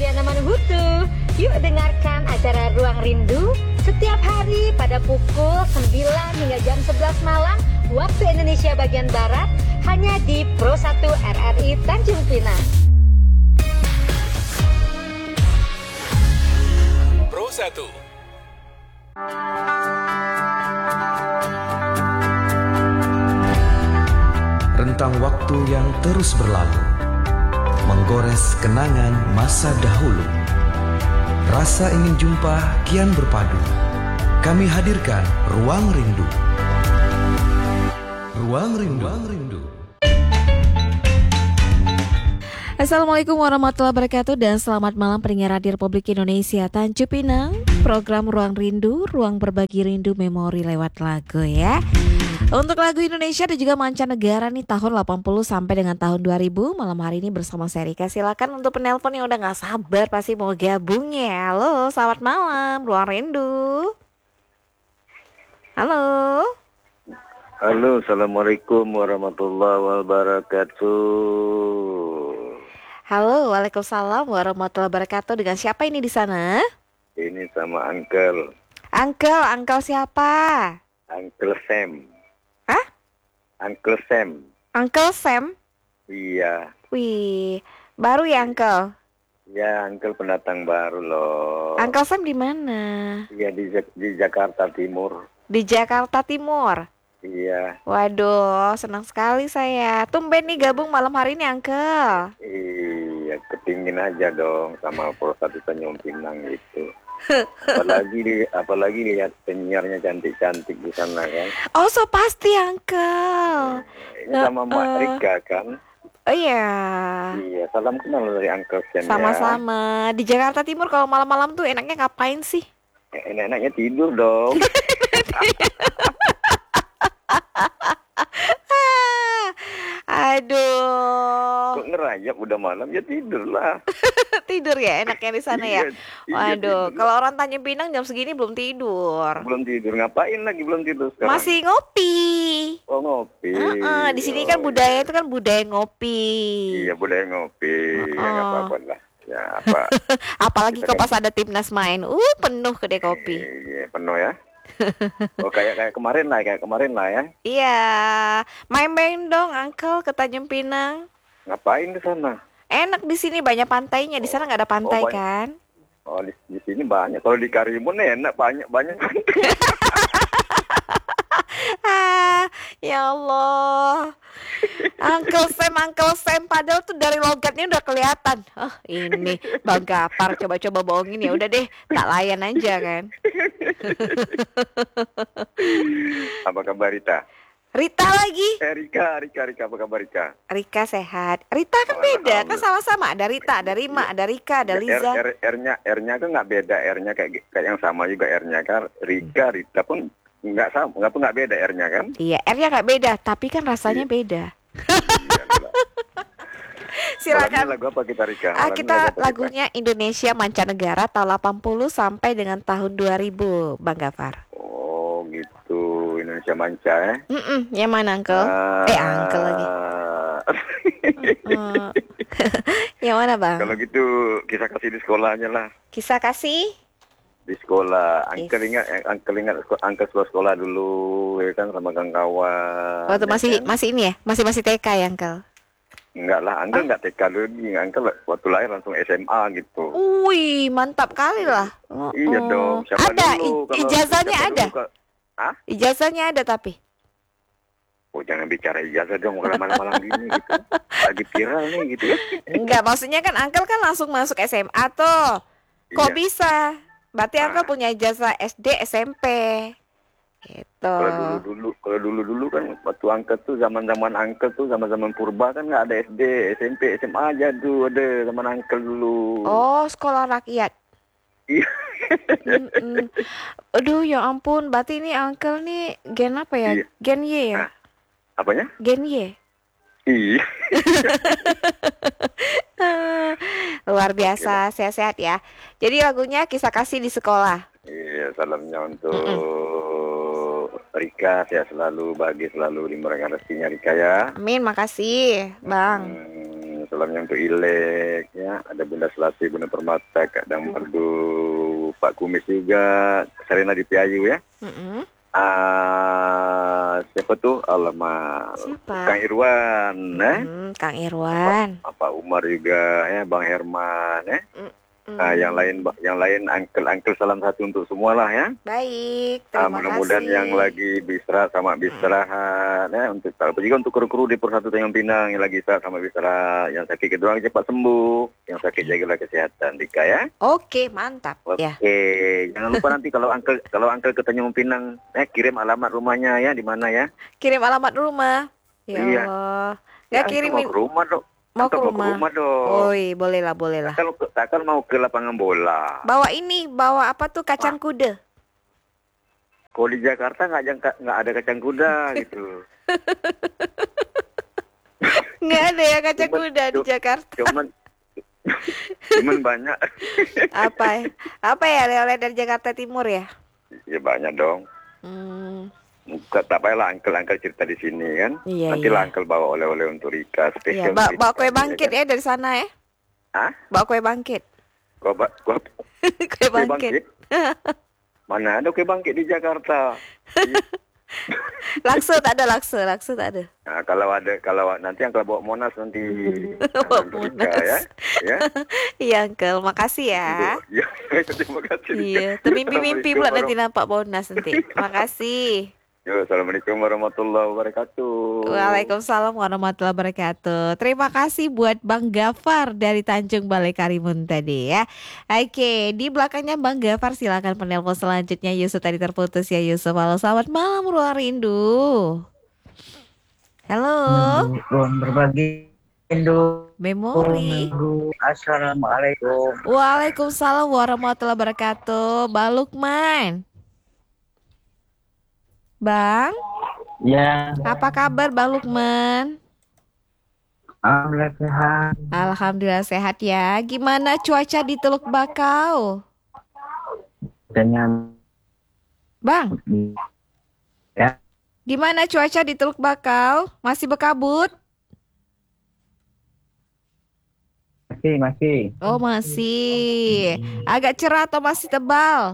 Mulyana Manhutu. Yuk dengarkan acara Ruang Rindu setiap hari pada pukul 9 hingga jam 11 malam waktu Indonesia bagian Barat hanya di Pro 1 RRI Tanjung Pinang. Pro 1. Rentang waktu yang terus berlalu, menggores kenangan masa dahulu. Rasa ingin jumpa kian berpadu. Kami hadirkan Ruang Rindu. Ruang Rindu. Ruang Rindu. Assalamualaikum warahmatullahi wabarakatuh dan selamat malam pendengar Radio Republik Indonesia Tanjung Pinang. Program Ruang Rindu, ruang berbagi rindu memori lewat lagu ya. Untuk lagu Indonesia dan juga mancanegara nih tahun 80 sampai dengan tahun 2000. Malam hari ini bersama saya Rika. Silakan untuk penelpon yang udah gak sabar pasti mau gabung ya. Halo, selamat malam Ruang Rindu. Halo. Halo, Assalamualaikum warahmatullahi wabarakatuh. Halo, Waalaikumsalam warahmatullahi wabarakatuh. Dengan siapa ini di sana? Ini sama Uncle. Uncle siapa? Uncle Sam. Hah? Uncle Sam. Uncle Sam? Iya. Wih, baru ya Uncle? Ya, Uncle pendatang baru loh. Uncle Sam di mana? Iya, di Jakarta Timur. Di Jakarta Timur? Iya. Waduh, senang sekali saya. Tumben nih gabung malam hari ini Uncle. Iya, kepingin aja dong sama Pro 1 Tanjung Pinang gitu. Apalagi lihat penyiarnya cantik-cantik di sana kan. Oh, so pasti Uncle. Ini sama Mbak Rika kan. Oh iya. Iya, salam kenal dari Uncle Sam. Sama-sama. Di Jakarta Timur kalau malam-malam tuh enaknya ngapain sih? Enak-enaknya tidur dong. Aduh. Kok ngerayap udah malam ya tidur lah. Tidur ya enaknya di sana ya. Waduh, kalau orang Tanjung Pinang jam segini belum tidur. Belum tidur, ngapain lagi belum tidur sekarang? Masih ngopi. Oh, ngopi. Di sini kan budaya itu kan budaya ngopi. Iya, budaya ngopi. Ya nggak apa-apa lah. Ya apa? Apalagi kalau pas ada timnas main, penuh kedai kopi. Iya, penuh ya. Oh, kayak kemarin lah ya. Iya, main-main dong Uncle ke Tanjung Pinang. Ngapain ke sana? Enak di sini banyak pantainya. Di sana nggak ada pantai kan? Oh, di sini banyak. Kalau di Karimun enak banyak. Ya Allah. Uncle Sam padahal tuh dari logatnya udah kelihatan. Oh, ini Bang Gapar coba-coba bohongin ya udah deh, tak layan aja kan. Apa kabar Rita? Rita lagi. Rika, apa kabar Rika? Rika sehat. Rita kan beda, kan sama-sama. Ada Rita, ada Rima, ada Rika, ada Liza. R-nya kan nggak beda. R-nya kayak yang sama juga R-nya kan. Rita pun nggak sama, nggak beda R-nya kan? Iya, R-nya nggak beda, tapi kan rasanya beda. Silakan. Lagu apa kita Rika? Kita lagunya Indonesia Mancanegara tahun 80 sampai dengan tahun 2000, Bang Gafar. Oh gitu, Indonesia Manca ya? Yang mana Uncle? Uncle lagi. Yang mana Bang? Kalau gitu kisah kasih di sekolahnya lah. Kisah kasih? Di sekolah, Uncle ingat Uncle sekolah dulu ya kan sama kawan. Waktu masih ini ya, masih TK ya Uncle? Enggak lah, Uncle enggak TK lagi, Uncle waktu lahir langsung SMA gitu. Wih, mantap kali lah. Iya dong. Siapa ada dulu, ijazahnya ada? Hah? Ijazahnya ada tapi? Oh, jangan bicara ijazah dong kalau malam-malam gini gitu. Lagi viral nih gitu ya. Enggak, maksudnya kan Uncle kan langsung masuk SMA tuh. Kok Iya. bisa? Berarti Uncle punya ijazah SD, SMP. Gitu. Kalau dulu kan waktu Uncle tuh zaman Uncle tuh zaman purba kan nggak ada SD, SMP, SMA aja tuh ada zaman Uncle dulu. Oh, sekolah rakyat. Iya. Aduh, ya ampun. Berarti ini Uncle nih gen apa ya? Iya. Gen Y ya? Apanya? Gen Y. Iya. Luar biasa, sehat-sehat ya. Jadi lagunya Kisah Kasih di Sekolah. Iya, salamnya untuk Rika, sehat selalu, bahagia selalu, dimurahkan rezekinya Rika ya. Amin, makasih Bang. Salamnya untuk Ilek ya, ada ada Bunda Selasi, Bunda Permata, Kak Dang Merdu, Pak Kumis juga, Serena di Piayu ya. Siapa tuh? Alamak. Siapa? Kang Irwan, Kang Irwan. Pak Umar juga, ya, Bang Herman, ya. Yang lain angkel salam satu untuk semua lah ya. Baik, terima mudah-mudahan kasih. yang lagi beristirahat sama beristirahat ya, untuk juga untuk kru-kru di Persatu Tanjung Pinang yang lagi istirahat sama beristirahat, yang sakit doang cepat sembuh, yang sakit jagalah kesehatan Dika ya. Oke, mantap. Oke, Ya. jangan lupa nanti kalau angkel ke Tanjung Pinang, kirim alamat rumahnya ya, di mana ya. Kirim alamat rumah. Ya Iya. Allah. Nggak Angkel kirimin. mau ke rumah dong. Mau ke Angkel rumah. dong. Oi, boleh lah. Takkan mau ke lapangan bola. Bawa apa tuh kacang kuda? Kalau di Jakarta nggak ada kacang kuda gitu. Nggak ada ya kacang kuda di Jakarta. Cuman banyak. Apa ya oleh-oleh dari Jakarta Timur ya? Ya banyak dong. Tak payahlah angkel cerita di sini kan. Iya, Nantilah iya. angkel bawa oleh-oleh untuk Rika Iya, spesial. bawa kue bangkit ya dari sana ya? Hah? Bawa kue bangkit. Kue bangkit? Mana ada kue bangkit di Jakarta? Lakso tak ada. Nah, kalau nanti angkel bawa Monas nanti. Bawa Untuk Rika, Monas. ya. Iya, Uncle. Makasih ya. Ya, terima kasih. Rika. Iya, termimpi-mimpi pula nanti Assalamualaikum nampak bonus nanti. Makasih. Assalamualaikum warahmatullahi wabarakatuh. Waalaikumsalam warahmatullahi wabarakatuh. Terima kasih buat Bang Gafar dari Tanjung Balai Karimun tadi ya. Oke, di belakangnya Bang Gafar silakan penelpon selanjutnya. Yusuf tadi terputus ya Yusuf. Halo, selamat malam Ruang Rindu. Halo. Ruang berbagi rindu. Memori. Assalamualaikum. Waalaikumsalam warahmatullahi wabarakatuh. Bang Lukman. Bang, Ya, apa kabar Bang Lukman? alhamdulillah sehat. Alhamdulillah sehat ya. Gimana cuaca di Teluk Bakau? Dengan Bang, ya, gimana cuaca di Teluk Bakau? Masih berkabut? masih. Oh masih. Agak cerah atau masih tebal?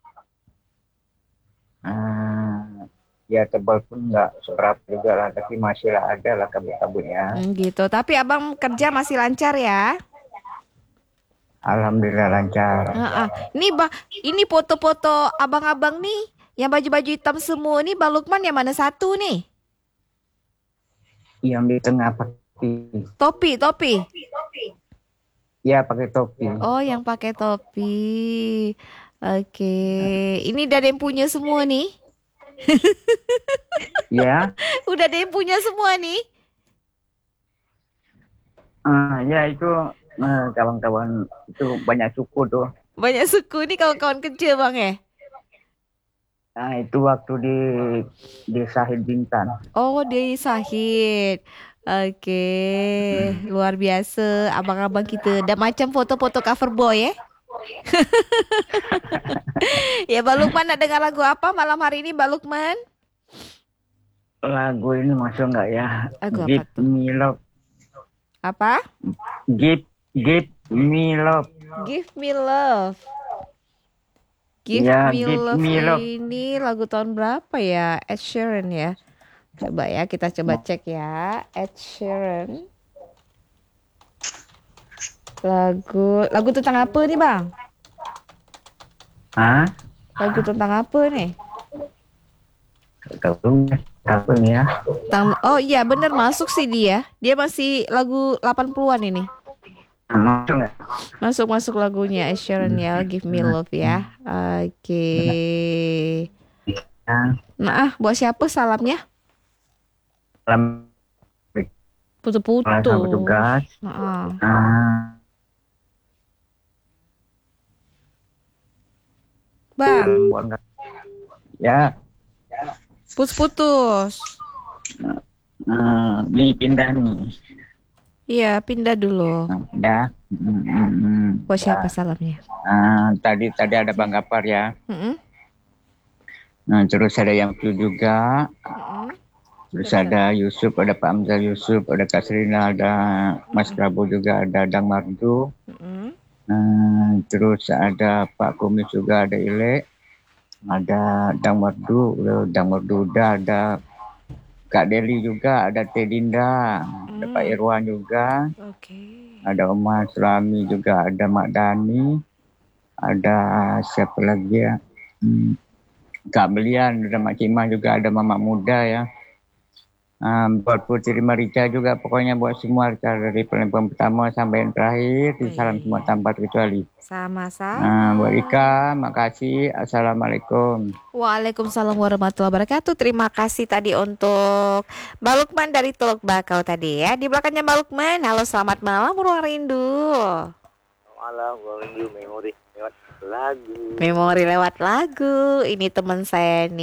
Ya tebal pun nggak serap juga lah, tapi masih lah ada lah kabut-kabutnya. Gitu. Tapi abang kerja masih lancar ya? Alhamdulillah lancar. Ini foto-foto abang-abang nih, yang baju-baju hitam semua nih, Bang Lukman yang mana satu nih? Yang di tengah pakai Topi. ya pakai topi. Oh, yang pakai topi. Oke. Ini udah ada yang punya semua nih? Ya, Udah ada yang punya semua nih? ya itu kawan-kawan itu banyak suku tuh. Banyak suku nih kawan-kawan kecil Bang ya? Nah itu waktu di Sahid Bintan. Oh, di Sahid. Oke, luar biasa abang-abang kita. Ada macam foto-foto cover boy ya? Ya, Bang Lukman nak dengar lagu apa malam hari ini Bang Lukman? Lagu ini masuk nggak ya? Lagu apa Give tuh? me love. Apa? Give me love. Give Me Love. Give Ya, Me Give Love Me Love. ini lagu tahun berapa ya? Ed Sheeran ya. Coba ya kita coba cek ya. Ed Sheeran. Lagu tentang apa nih Bang? Hah? Lagu tentang apa nih? Apa nih ya? Oh iya bener masuk sih dia. Dia masih lagu 80-an ini. Masuk nggak? Masuk lagunya Ed Sheeran ya. Give Me Love ya. Oke. Ya, Nah, buat siapa salamnya? salam Putu-putu. sama petugas. Nah, Bang, Ya, putus-putus. ini pindah nih. Iya, pindah dulu. Ya. Buat siapa salamnya? Tadi ada Bang Gapar ya. Mm-mm. Nah, terus ada yang itu juga. Mm-mm. Terus Betul. ada Yusuf, ada Pak Amzal Yusuf, ada Kak Serina, ada Mas Prabu juga, ada Dang Mardu. Mm-mm. Terus ada Pak Kumis juga, ada Ile, ada Dang Mardu udah, ada Kak Deli juga, ada Teh Dinda, ada Pak Irwan juga, Oke. ada Oma Sulami juga, ada Mak Dani, ada siapa lagi ya? Kak Belian, ada Mak Cimah juga, ada Mamak Muda ya. Buat Putri Marica juga, pokoknya buat semua dari paling pertama sampai yang terakhir, salam semua tanpa terkecuali. Sama-sama. Buat Ika, makasih. Assalamualaikum. Waalaikumsalam warahmatullahi wabarakatuh. Terima kasih tadi untuk Mbak Lukman dari Teluk Bakau tadi ya. Di belakangnya Mbak Lukman. Halo, selamat malam Ruang Rindu. Malam, Ruang Rindu memori lewat lagu. Memori lewat lagu. Ini teman saya nih.